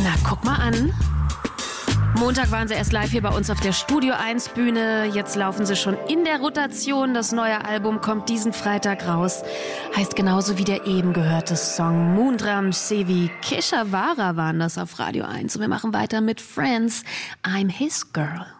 Na, guck mal an. Montag waren sie erst live hier bei uns auf der Studio 1 Bühne. Jetzt laufen sie schon in der Rotation. Das neue Album kommt diesen Freitag raus. Heißt genauso wie der eben gehörte Song Moondrum Sevi Keshavara waren das auf Radio 1. Und wir machen weiter mit Friends. I'm His Girl.